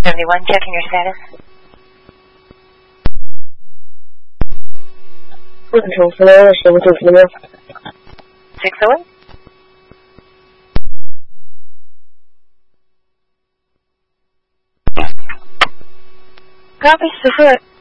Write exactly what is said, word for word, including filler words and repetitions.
seventy-one, checking your status. Control four, seven two four. six oh one. Copy, Suffolk.